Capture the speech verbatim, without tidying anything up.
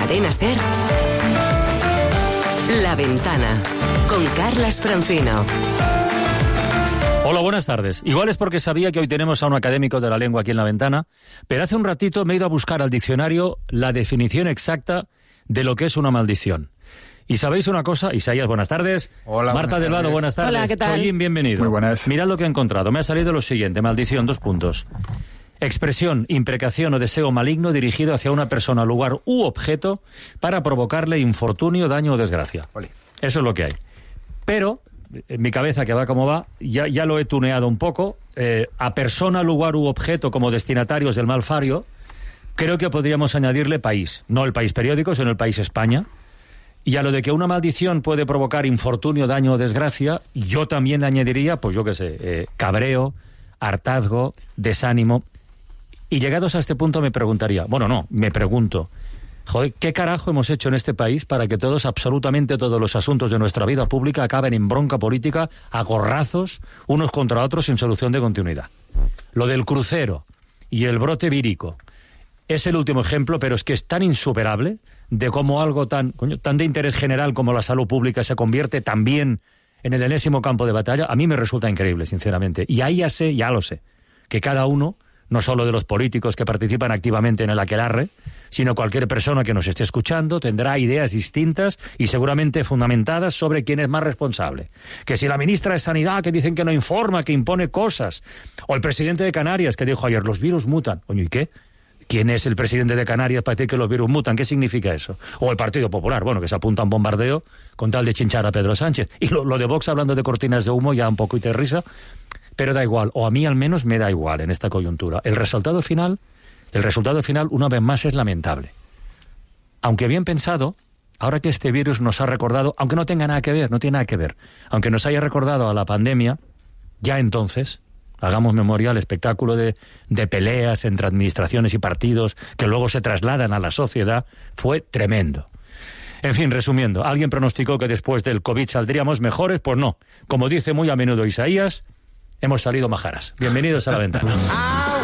Cadena SER, La Ventana, con Carlas Francino. Hola, buenas tardes. Igual es porque sabía que hoy tenemos a un académico de la lengua aquí en La Ventana, pero hace un ratito me he ido a buscar al diccionario la definición exacta de lo que es una maldición. Y sabéis una cosa, Isaías, buenas tardes. Hola, Marta buenas del Vado, tardes. buenas tardes. Hola, ¿qué tal? Chollín, bienvenido. Muy buenas. Mirad lo que he encontrado. Me ha salido lo siguiente, maldición, dos puntos. Expresión, imprecación o deseo maligno dirigido hacia una persona, lugar u objeto para provocarle infortunio, daño o desgracia. Oli. Eso es lo que hay. Pero, en mi cabeza, que va como va, ya, ya lo he tuneado un poco. Eh, a persona, lugar u objeto como destinatarios del malfario, creo que podríamos añadirle país. No el país periódico, sino el país España. Y a lo de que una maldición puede provocar infortunio, daño o desgracia, yo también le añadiría, pues yo qué sé, eh, cabreo, hartazgo, desánimo. Y llegados a este punto me preguntaría, bueno, no, me pregunto, joder, ¿qué carajo hemos hecho en este país para que todos, absolutamente todos los asuntos de nuestra vida pública acaben en bronca política, a gorrazos, unos contra otros, sin solución de continuidad? Lo del crucero y el brote vírico es el último ejemplo, pero es que es tan insuperable de cómo algo tan, coño, tan de interés general como la salud pública se convierte también en el enésimo campo de batalla. A mí me resulta increíble, sinceramente. Y ahí ya sé, ya lo sé, que cada uno, no solo de los políticos que participan activamente en el aquelarre, sino cualquier persona que nos esté escuchando tendrá ideas distintas y seguramente fundamentadas sobre quién es más responsable. Que si la ministra de Sanidad, que dicen que no informa, que impone cosas, o el presidente de Canarias, que dijo ayer, los virus mutan. Coño, ¿y qué? ¿Quién es el presidente de Canarias para decir que los virus mutan? ¿Qué significa eso? O el Partido Popular, bueno, que se apunta a un bombardeo con tal de chinchar a Pedro Sánchez. Y lo, lo de Vox hablando de cortinas de humo ya un poco y de risa, pero da igual, o a mí al menos me da igual en esta coyuntura. El resultado final, el resultado final, una vez más, es lamentable. Aunque bien pensado, ahora que este virus nos ha recordado, aunque no tenga nada que ver, no tiene nada que ver, aunque nos haya recordado a la pandemia, ya entonces, hagamos memoria al espectáculo de, de peleas entre administraciones y partidos que luego se trasladan a la sociedad, fue tremendo. En fin, resumiendo, ¿alguien pronosticó que después del COVID saldríamos mejores? Pues no. Como dice muy a menudo Isaías, hemos salido majaras. Bienvenidos a La Ventana.